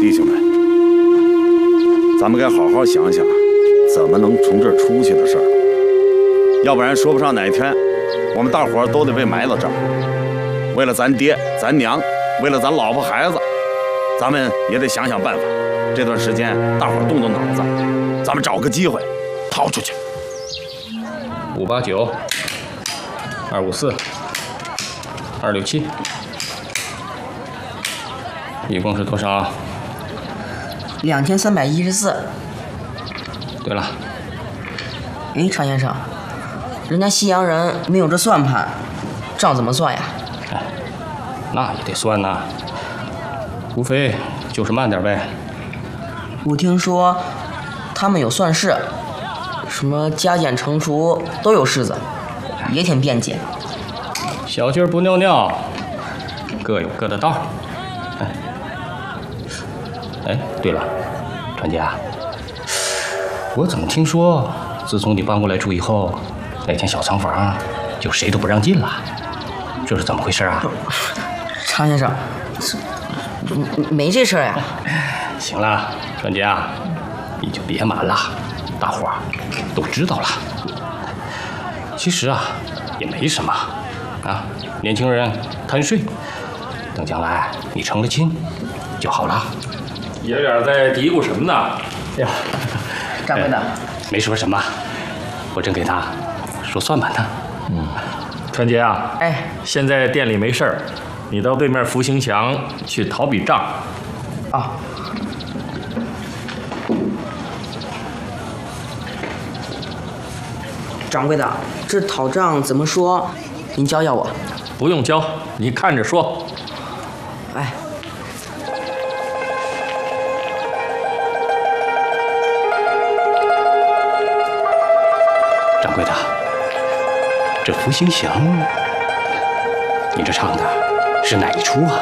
弟兄们，咱们该好好想想，怎么能从这儿出去的事儿。要不然说不上哪天，我们大伙儿都得被埋到这儿。为了咱爹咱娘，为了咱老婆孩子，咱们也得想想办法。这段时间大伙儿动动脑子，咱们找个机会逃出去。 589、254、267，一共是多少 ？2314。 对了， 哎，常先生，人家西洋人没有这算盘，账怎么算呀？ 哎，那也得算呐，无非就是慢点呗。 我听说他们有算式，什么加减乘除都有式子，也挺便捷。 小鸡儿不尿尿，各有各的道。哎，对了，传姐啊，我怎么听说自从你搬过来住以后，那间小仓房就谁都不让进了？这是怎么回事啊？ 常先生，没这事儿呀。 行了，传姐啊，你就别瞒了，大伙儿都知道了。其实啊，也没什么啊，年轻人贪睡，等将来你成了亲就好了。 爷俩在嘀咕什么呢？ 呀， 掌柜的， 没说什么，我正给他说算盘呢。 传杰啊， 哎， 现在店里没事儿，你到对面福兴祥去讨笔账。 啊。掌柜的，这讨账怎么说？您教教我。 不用教，你看着说。 哎， 掌柜的，这福兴祥，你这唱的是哪一出啊？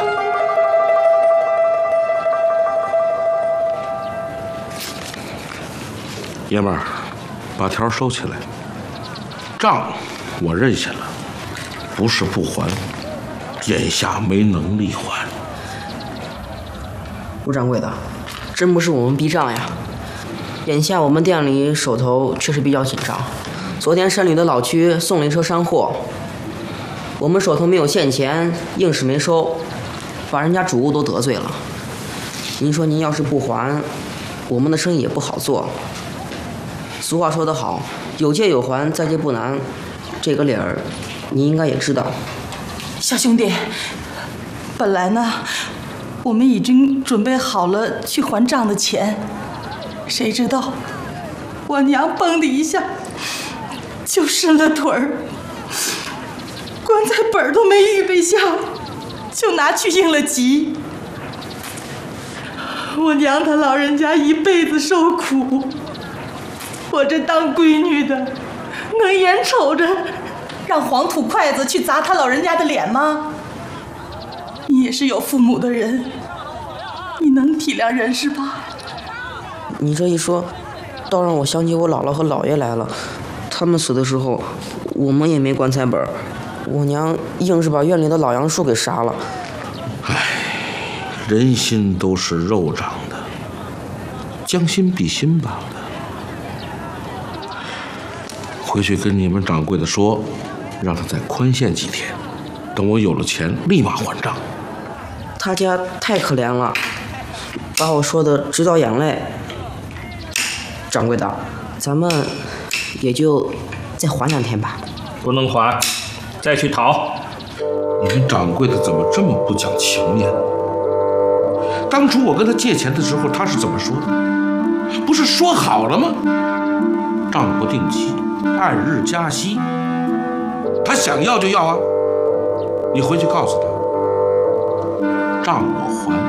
爷们儿，把条收起来。账我认下了，不是不还，眼下没能力还。 吴掌柜的，真不是我们逼账呀。眼下我们店里手头确实比较紧张。昨天山里的老区送了一车山货，我们手头没有现钱，硬是没收，把人家主顾都得罪了。您说您要是不还，我们的生意也不好做。俗话说得好，有借有还，再借不难，这个理儿你应该也知道。 小兄弟，本来呢，我们已经准备好了去还账的钱，谁知道我娘嘣的一下就伸了腿儿，棺材本都没预备下，就拿去应了急。我娘她老人家一辈子受苦，我这当闺女的能眼瞅着让黄土筷子去砸她老人家的脸吗？你也是有父母的人，你能体谅人是吧？ 你这一说，倒让我想起我姥姥和姥爷来了。他们死的时候，我们也没棺材本，我娘硬是把院里的老杨树给杀了。 唉，人心都是肉长的，将心比心罢了。回去跟你们掌柜的说，让他再宽限几天，等我有了钱，立马还账。 他家太可怜了，把我说的直掉眼泪。掌柜的，咱们也就再缓2天吧。 不能还，再去讨。 你们掌柜的怎么这么不讲情面？当初我跟他借钱的时候，他是怎么说的？不是说好了吗？账不定期，按日加息。他想要就要啊！你回去告诉他，账我还。